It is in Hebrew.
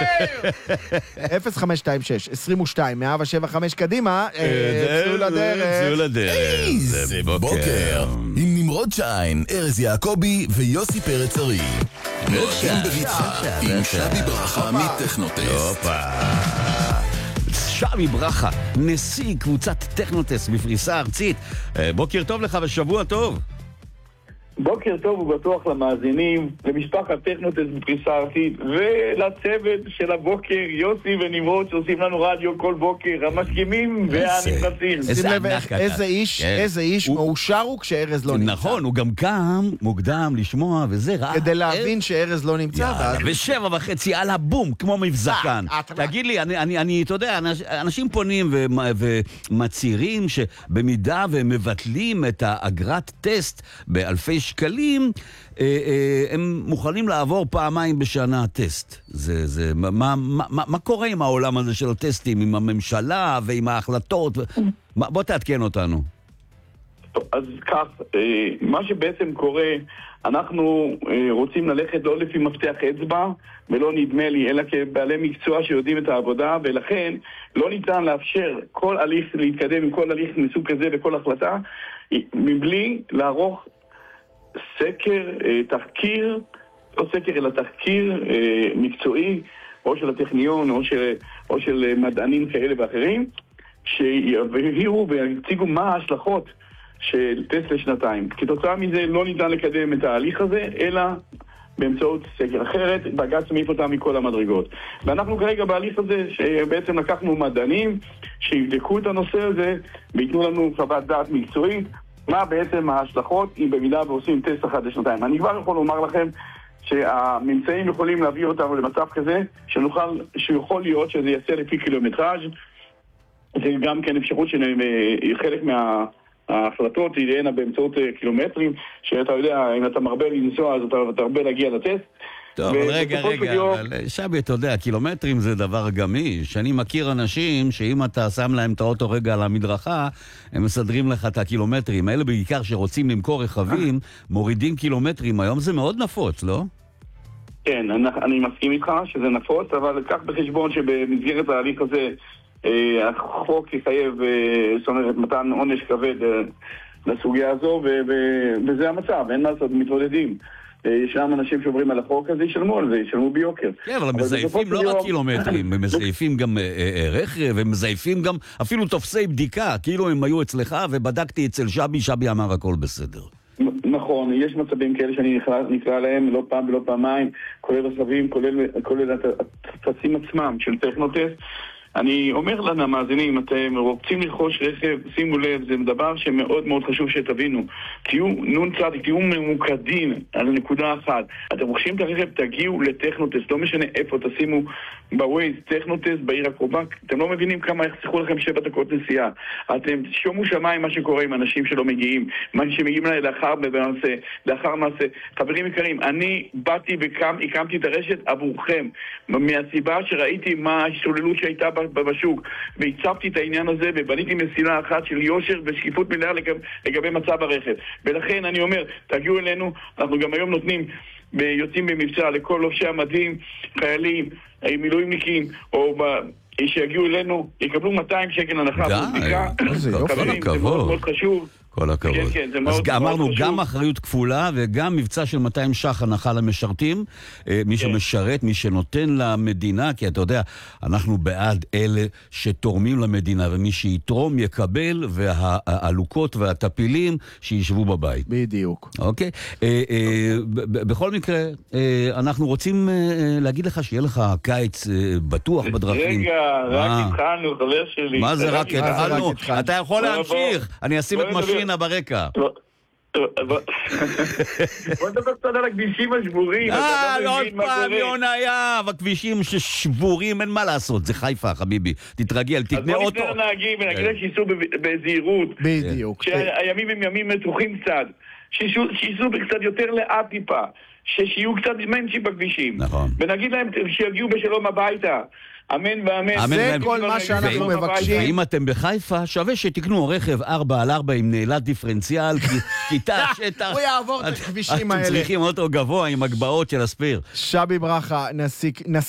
0526 22 175 קדימה, צאו לדרך. צאו לדרך. איזה בוקר. עם נמרוד שיין, ארז יעקבי ויוסי פרץ ארי. נושם בביצה עם שבי ברכה מטכנוטסט. שבי ברכה, נשיא קבוצת טכנוטסט בפריסה ארצית. בוקר טוב לך ושבוע טוב. בוקר טוב ובטוח למאזינים, למשפחת טכנוטסט בפריסה ארצית ולצוות של הבוקר, יוסי ונמרוד שעושים לנו רדיו כל בוקר, המשכימים והנכנסים. שים לב איזה איש מאושר הוא כשארז לא נמצא. נכון, הוא גם קם מוקדם לשמוע וזה רע. כדי להבין שארז לא נמצא. ו7:30 על הבום, כמו מבזקן. תגיד לי, אני, אתה יודע, אנשים פונים ומצהירים שבמידה והם מבטלים את האגרת טסט באלפי שקלים, הם מוכנים לעבור פעמיים בשנה טסט. מה קורה עם העולם הזה של הטסטים, עם הממשלה ועם ההחלטות? בוא תעדכן אותנו. טוב, אז כך, מה שבעצם קורה, אנחנו רוצים ללכת לא לפי מפתח אצבע ולא נדמה לי, אלא כבעלי מקצוע שיודעים את העבודה, ולכן לא ניתן לאפשר כל הליך להתקדם עם כל הליך מסוג כזה וכל החלטה מבלי לערוך סקר, תחקיר, לא סקר אלא תחקיר מקצועי, או של הטכניון או של מדענים כאלה ואחרים, שיבהירו ויציגו מה ההשלכות של טסט לשנתיים. כתוצאה מזה לא ניתן לקדם את ההליך הזה, אלא באמצעות סקר אחרת, בג"ץ מעיף אותם מכל המדרגות. ואנחנו כרגע בהליך הזה שבעצם לקחנו מדענים שיבדקו את הנושא הזה ויתנו לנו חוות דעת מקצועית מה בעצם ההשלכות אם במידה ועושים טסט אחת לשנתיים. אני כבר יכול לומר לכם שהממצאים יכולים להביא אותנו למצב כזה שיכול להיות שזה יעשה לפי קילומטראז'. זה גם כן אפשרות שחלק ההחלטות תהיינה באמצעות קילומטרים, שאתה יודע, אם אתה מרבה לנסוע אז אתה מרבה להגיע לטסט. טוב, אבל רגע, אבל שבי, אתה יודע, קילומטרים זה דבר גמיש. אני מכיר אנשים שאם אתה שם להם את האוטו רגע על המדרכה, הם מסדרים לך את הקילומטרים. האלה בעיקר שרוצים למכור רכבים, מורידים קילומטרים. היום זה מאוד נפוץ, לא? כן, אני מסכים איתך שזה נפוץ, אבל קח בחשבון שבמסגרת ההליך הזה החוק יחייב, זאת אומרת, מתן עונש כבד לסוגיה הזו, וזה המצב, אין מה לעשות, מתמודדים. ישנם אנשים שעוברים על החוק הזה, ישלמו על זה, ישלמו ביוקר. כן, אבל הם מזייפים לא רק קילומטרים, הם מזייפים גם רכב, הם מזייפים גם אפילו תופסי בדיקה, כאילו הם היו אצלך ובדקתי אצל שבי אמר הכל בסדר. נכון, יש מצבים כאלה שאני נקרא להם לא פעם ולא פעמיים, כולל הסבים, כולל הטפסים עצמם של טכנוטסט. אני אומר לנו, המאזינים, אתם רוצים לרכוש רכב, שימו לב, זה דבר שמאוד מאוד חשוב שתבינו. תהיו תהיו ממוקדים על נקודה אחת. אתם רוכשים את הרכב, תגיעו לטכנוטסט, לא משנה איפה, תשימו בווייז טכנוטסט בעיר הקרובה. אתם לא מבינים כמה יחסכו לכם 7 דקות נסיעה. אתם שומו שמיים מה שקורה עם אנשים שלא מגיעים, מה שמגיעים לאחר מעשה. חברים יקרים, אני באתי והקמתי את הרשת עבורכם, מהסיבה שראיתי מה השתוללות שהייתה בשוק, והצבתי את העניין הזה ובניתי מסילה אחת של יושר ושקיפות מלאה לגבי מצב הרכב. ולכן אני אומר, תגיעו אלינו, אנחנו גם היום נותנים יוצאים במבצע לכל לובשי המדים, חיילים, מילואימניקים, או שיגיעו אלינו, יקבלו 200 שקל הנחה. חברים, זה מאוד חשוב. כל הכבוד. כן, אז אמרנו גם אחריות כפולה וגם מבצע של 200 ש"ח הנחה למשרתים, מי שמשרת, מי שנותן למדינה, כי אתה יודע, אנחנו בעד אלה שתורמים למדינה, ומי שיתרום יקבל, והעלוקות והטפילים שישבו בבית. בדיוק. אוקיי? בכל מקרה, אנחנו רוצים להגיד לך שיהיה לך קיץ בטוח בדרכים. רגע, רק התחלנו, חבר שלי. מה זה רק התחלנו? אתה יכול להמשיך. אני אשים את משינה ברקע. בוא נדבר קצת על הכבישים השבורים. לא עוד פעם יונה הכבישים ששבורים, אין מה לעשות, זה חיפה חביבי, תתרגל, תקנה אוטו. אז בוא נפנה לנהגים ונגיד להם שיסעו בזהירות. בדיוק. שהימים הם ימים מתוחים קצת, שיסעו קצת יותר לאט טיפה, שיהיו קצת מנצ'ים בכבישים. נכון. ונגיד להם שיגיעו בשלום הביתה. אמן ואמן. זה כל מה שאנחנו מבקשים. ואם אתם בחיפה, שווה שתקנו רכב 4x4 עם נעלת דיפרנציאל, כיתה, שטח. הוא יעבור את הכבישים האלה. אתם צריכים אוטו גבוה עם הגבעות של הספיר. שבי ברכה, נשיא